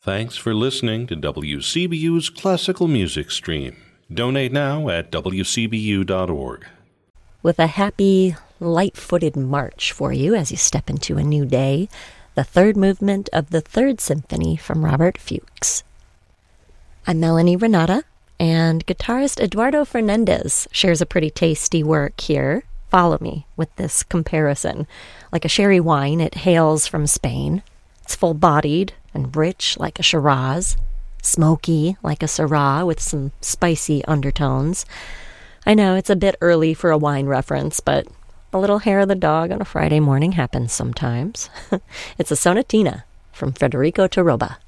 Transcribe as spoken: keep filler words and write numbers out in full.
Thanks for listening to W C B U's Classical Music Stream. Donate now at w c b u dot org. With a happy, light-footed march for you as you step into a new day, the third movement of the Third Symphony from Robert Fuchs. I'm Melanie Renata, and guitarist Eduardo Fernandez shares a pretty tasty work here. Follow me with this comparison. Like a sherry wine, it hails from Spain. It's full-bodied and rich like a Shiraz, smoky like a Syrah with some spicy undertones. I know it's a bit early for a wine reference, but a little hair of the dog on a Friday morning happens sometimes. It's a sonatina from Federico Taroba.